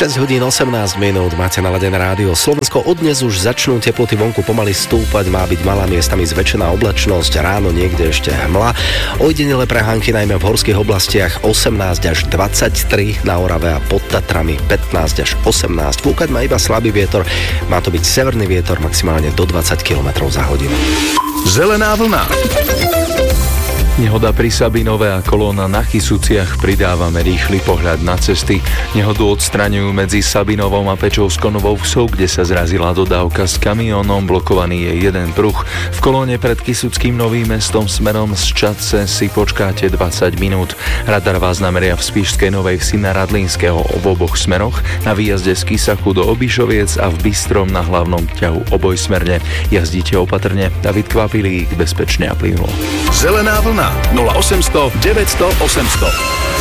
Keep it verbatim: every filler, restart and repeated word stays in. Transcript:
šesť hodín osemnásť minút, máte naladené rádio Slovensko. Od dnes už začnú teploty vonku pomaly stúpať, má byť malá miestami zväčšená oblačnosť, ráno niekde ešte hmla. Ojedinele prehánky najmä v horských oblastiach osemnásť až dvadsaťtri, na Orave a pod Tatrami pätnásť až osemnásť. Fúkať má iba slabý vietor, má to byť severný vietor maximálne do dvadsať kilometrov za hodinu. Zelená vlna. Nehoda pri Sabinove a kolóna na Kysuciach, pridávame rýchly pohľad na cesty. Nehodu odstraňujú medzi Sabinovom a Pečovsko-Novou Vsou, kde sa zrazila dodávka s kamiónom, blokovaný je jeden pruh. V kolóne pred Kysuckým Novým Mestom smerom z Čadce si počkáte dvadsať minút. Radar vás nameria v Spišskej Novej Vsi na Radlínskeho v oboch smeroch, na výjazde z Kysaku do Obišoviec a v Bystrom na hlavnom ťahu obojsmerne. Jazdíte opatrne. David Kvapilík, bezpečne a plynulo. Zelená vlna nula osemsto deväťsto osemsto.